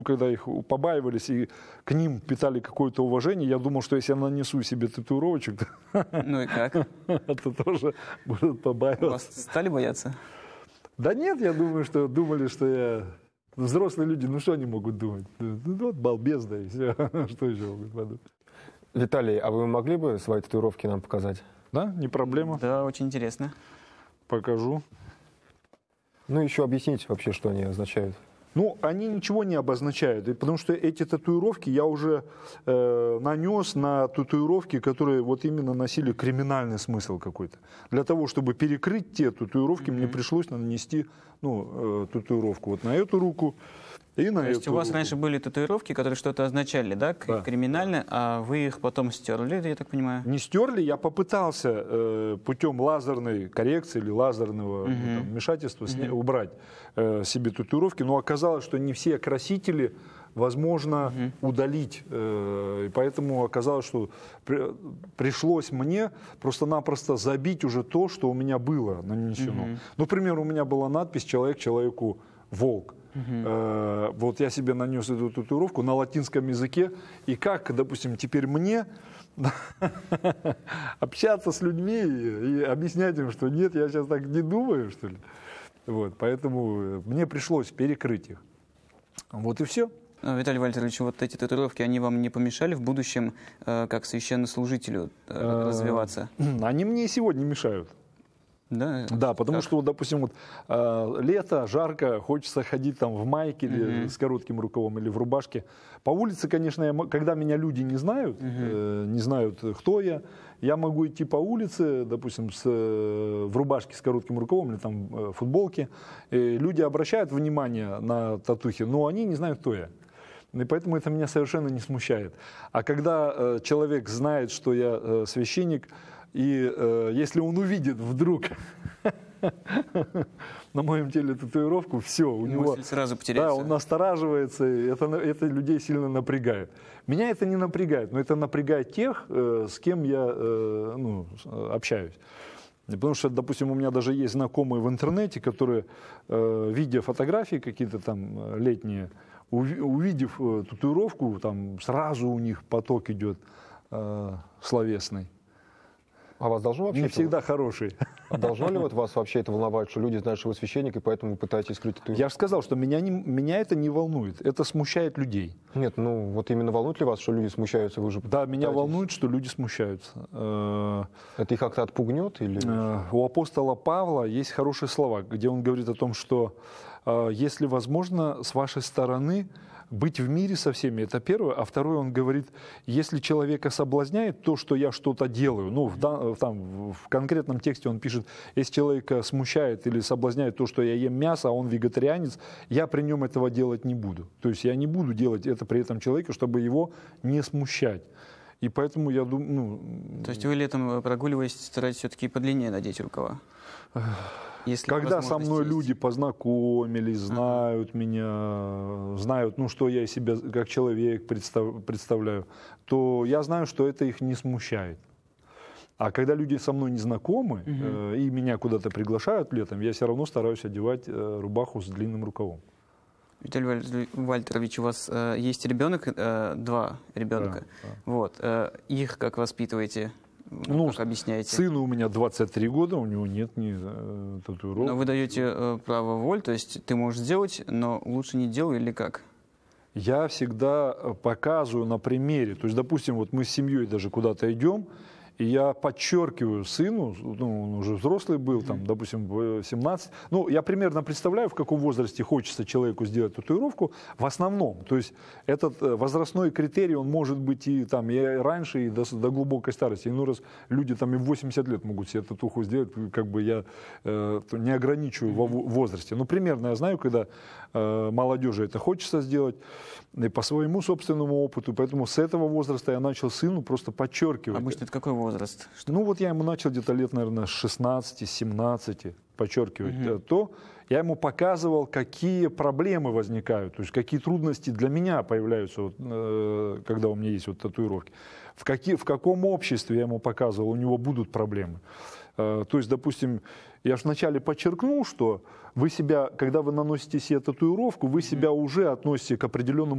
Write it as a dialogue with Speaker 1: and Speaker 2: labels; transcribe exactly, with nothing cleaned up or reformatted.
Speaker 1: когда их побаивались и к ним питали какое-то уважение, я думал, что если я нанесу себе татуировочек,
Speaker 2: Ну и как?
Speaker 1: то тоже будут побаиваться.
Speaker 2: Вас стали бояться?
Speaker 1: Да нет, я думаю, что думали, что я... Взрослые люди, ну что они могут думать? Ну вот балбес, да и все. Что еще могут подумать?
Speaker 3: Виталий, а вы могли бы свои татуировки нам показать?
Speaker 1: Да, не проблема.
Speaker 2: Да, очень интересно.
Speaker 1: Покажу.
Speaker 3: Ну, еще объясните вообще, что они означают.
Speaker 1: Ну, они ничего не обозначают, и потому что эти татуировки я уже э, нанес на татуировки, которые вот именно носили криминальный смысл какой-то. Для того, чтобы перекрыть те татуировки, mm-hmm. мне пришлось нанести ну, э, татуировку вот на эту руку и на
Speaker 2: То
Speaker 1: эту
Speaker 2: есть у вас
Speaker 1: руку.
Speaker 2: раньше были татуировки, которые что-то означали, да,
Speaker 1: Да.
Speaker 2: криминально, а вы их потом стерли, я так понимаю?
Speaker 1: Не стерли, я попытался э, путем лазерной коррекции или лазерного
Speaker 2: Мгм.
Speaker 1: ну, там, вмешательства сня-
Speaker 2: Мгм.
Speaker 1: убрать э, себе татуировки, но оказалось, что не все красители возможно
Speaker 2: Мгм.
Speaker 1: удалить, э, и поэтому оказалось, что при- пришлось мне просто-напросто забить уже то, что у меня было нанесено.
Speaker 2: Мгм.
Speaker 1: Ну, например, у меня была надпись «Человек человеку волк».
Speaker 2: Мгм.
Speaker 1: Э, вот я себе нанес эту татуировку на латинском языке, и как, допустим, теперь мне общаться с людьми и, и объяснять им, что нет, я сейчас так не думаю, что ли. Вот, поэтому мне пришлось перекрыть их. Вот и все.
Speaker 2: А, Виталий Вальтерович, вот эти татуировки, они вам не помешали в будущем, э, как священнослужителю, э, развиваться?
Speaker 1: Они мне и сегодня мешают.
Speaker 2: Да,
Speaker 1: Да, потому
Speaker 2: Как?
Speaker 1: что, вот, допустим, вот, э, лето, жарко, хочется ходить там в майке или
Speaker 2: Мгм.
Speaker 1: с коротким рукавом или в рубашке. По улице, конечно, я мо- когда меня люди не знают, э, не знают, кто я, я могу идти по улице, допустим, с, э, в рубашке с коротким рукавом или там э, футболке. И люди обращают внимание на татухи, но они не знают, кто я. И поэтому это меня совершенно не смущает. А когда э, человек знает, что я э, священник, и э, если он увидит вдруг на моем теле татуировку, все, у него...
Speaker 2: Мысль сразу
Speaker 1: Да,
Speaker 2: потеряется.
Speaker 1: он настораживается, и это, на- это людей сильно напрягает. Меня это не напрягает, но это напрягает тех, э, с кем я э, ну, с- э, общаюсь. Потому что, допустим, у меня даже есть знакомые в интернете, которые, э, видя фотографии какие-то там э, летние, уви- увидев э, татуировку, там сразу у них поток идет э, словесный.
Speaker 3: А вас должно вообще
Speaker 1: Не
Speaker 3: это-
Speaker 1: всегда хороший.
Speaker 3: а должно ли вот вас вообще это волновать, что люди знают, что вы священник, и поэтому вы пытаетесь скрыть татуировку?
Speaker 1: Я же сказал, что меня, не, меня это не волнует, это смущает людей.
Speaker 3: Нет, ну вот именно волнует ли вас, что люди смущаются? Вы же
Speaker 1: Да, меня
Speaker 3: пытаетесь-
Speaker 1: волнует, что люди смущаются. Э,
Speaker 3: Это их как-то отпугнет? Или...
Speaker 1: Э, У апостола Павла есть хорошие слова, где он говорит о том, что э, если возможно с вашей стороны быть в мире со всеми, это первое. А второе, он говорит, если человека соблазняет то, что я что-то делаю, ну, в, дан- там, в конкретном тексте он пишет, если человека смущает или соблазняет то, что я ем мясо, а он вегетарианец, я при нем этого делать не буду. То есть я не буду делать это при этом человеку, чтобы его не смущать. И поэтому я думаю, ну,
Speaker 2: То есть вы летом, э, прогуливаясь, стараетесь все-таки подлиннее надеть рукава? Если
Speaker 1: когда со
Speaker 2: возможность
Speaker 1: мной
Speaker 2: есть.
Speaker 1: люди познакомились, знают меня, знают, ну, что я из себя как человек представ- представляю, то я знаю, что это их не смущает. А когда люди со мной не знакомы э, и меня куда-то приглашают летом, я все равно стараюсь одевать э, рубаху с длинным рукавом.
Speaker 2: Виталий Валь- Вальтерович, у вас э, есть ребенок, э, два ребенка.
Speaker 1: Да, да.
Speaker 2: Вот, э, их как воспитываете?
Speaker 1: Ну,
Speaker 2: как объясняете?
Speaker 1: Сыну у меня двадцать три года, у него нет ни э, татуировок.
Speaker 2: Но вы даете э, право воль, то есть ты можешь сделать, но лучше не делай или как?
Speaker 1: Я всегда э, показываю на примере. То есть, допустим, вот мы с семьей даже куда-то идем, и я подчеркиваю сыну, ну, он уже взрослый был, там, допустим, в семнадцать. Ну, я примерно представляю, в каком возрасте хочется человеку сделать татуировку. В основном. То есть этот э, возрастной критерий, он может быть и, там, и раньше, и до, до глубокой старости. Ну, раз люди там и в восемьдесят лет могут себе татуху сделать, как бы я э, не ограничиваю во в возрасте. Ну, примерно я знаю, когда э, молодежи это хочется сделать, и по своему собственному опыту. Поэтому с этого возраста я начал сыну просто подчеркивать.
Speaker 2: Обычно это какой возраст?
Speaker 1: Ну вот я ему начал где-то лет, наверное, с шестнадцати-семнадцати подчеркивать
Speaker 2: Мгм.
Speaker 1: э, то, я ему показывал, какие проблемы возникают, то есть какие трудности для меня появляются, вот, э, когда у меня есть вот татуировки. В, какие, в каком обществе я ему показывал, у него будут проблемы. Э, то есть, допустим, я же вначале подчеркнул, что вы себя, когда вы наносите себе татуировку, вы себя уже относите к определенному